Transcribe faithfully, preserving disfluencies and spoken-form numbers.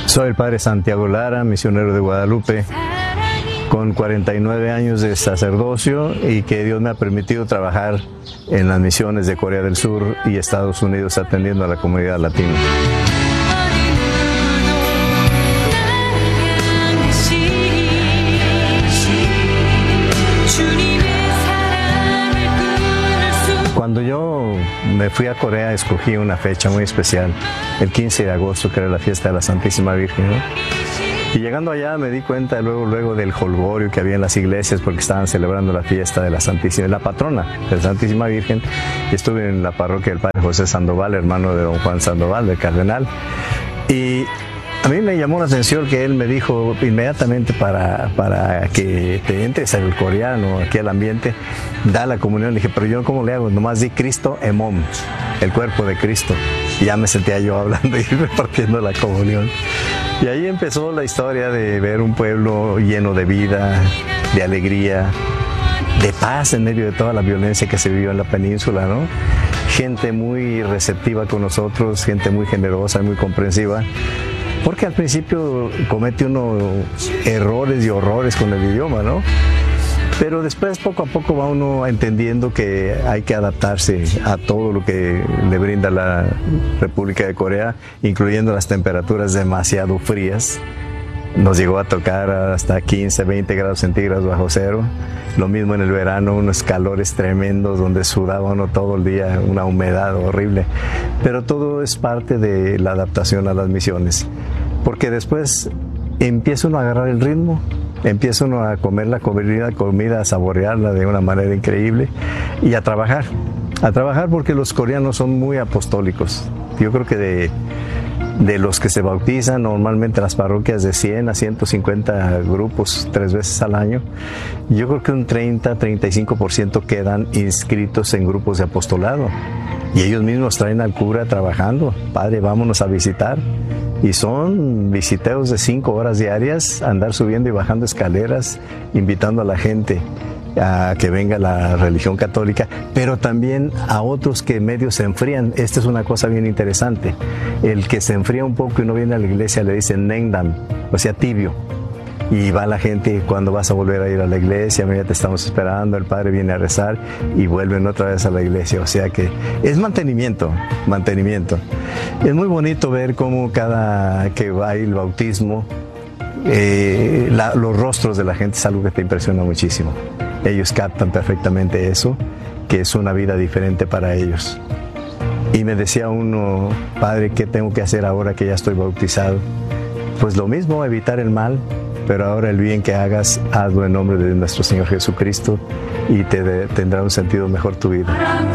Soy el padre Santiago Lara, misionero de Guadalupe, con cuarenta y nueve años de sacerdocio, y que Dios me ha permitido trabajar en las misiones de Corea del Sur y Estados Unidos atendiendo a la comunidad latina. Cuando yo me fui a Corea, escogí una fecha muy especial, el quince de agosto, que era la fiesta de la Santísima Virgen, ¿no? Y llegando allá me di cuenta luego, luego del jolgorio que había en las iglesias, porque estaban celebrando la fiesta de la Santísima, la patrona de la Santísima Virgen. Y estuve en la parroquia del padre José Sandoval, hermano de don Juan Sandoval, del cardenal. Y a mí me llamó la atención que él me dijo inmediatamente, para, para que te entres al coreano, aquí al ambiente, da la comunión. Le dije, pero yo ¿cómo le hago? Nomás di Cristo Emom, el cuerpo de Cristo. Y ya me sentía yo hablando y repartiendo la comunión. Y ahí empezó la historia de ver un pueblo lleno de vida, de alegría, de paz en medio de toda la violencia que se vivió en la península, ¿no? Gente muy receptiva con nosotros, gente muy generosa y muy comprensiva. Porque al principio comete uno errores y horrores con el idioma, ¿no? Pero después, poco a poco, va uno entendiendo que hay que adaptarse a todo lo que le brinda la República de Corea, incluyendo las temperaturas demasiado frías. Nos llegó a tocar hasta quince, veinte grados centígrados bajo cero. Lo mismo en el verano, unos calores tremendos donde sudaba uno todo el día, una humedad horrible. Pero todo es parte de la adaptación a las misiones. Porque después empieza uno a agarrar el ritmo, empieza uno a comer la comida, comida, a saborearla de una manera increíble y a trabajar. A trabajar porque los coreanos son muy apostólicos. Yo creo que de... de los que se bautizan normalmente las parroquias de cien a ciento cincuenta grupos tres veces al año, yo creo que un treinta a treinta y cinco por ciento quedan inscritos en grupos de apostolado y ellos mismos traen al cura trabajando. Padre, vámonos a visitar. Y son visiteos de cinco horas diarias, andar subiendo y bajando escaleras, invitando a la gente a que venga la religión católica, pero también a otros que medio se enfrían. Esta es una cosa bien interesante. El que se enfría un poco y no viene a la iglesia le dicen Nengdam, o sea, tibio. Y va la gente, cuando vas a volver a ir a la iglesia, mira, te estamos esperando, el padre viene a rezar y vuelven otra vez a la iglesia. O sea que es mantenimiento, mantenimiento. Es muy bonito ver cómo cada que va el bautismo, eh, la, los rostros de la gente es algo que te impresiona muchísimo. Ellos captan perfectamente eso, que es una vida diferente para ellos. Y me decía uno, padre, ¿qué tengo que hacer ahora que ya estoy bautizado? Pues lo mismo, evitar el mal, pero ahora el bien que hagas, hazlo en nombre de nuestro Señor Jesucristo y te de, tendrá un sentido mejor tu vida.